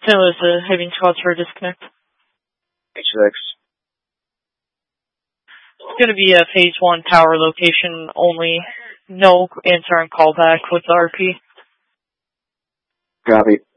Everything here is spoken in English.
St. Louis, having cause for a disconnect. H6. It's going to be a phase 1 tower location only. No answer on callback with RP. Copy.